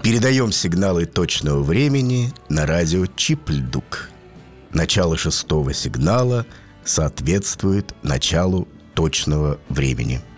Передаем сигналы точного времени на радио Чипльдук. Начало 6-го сигнала соответствует началу точного времени.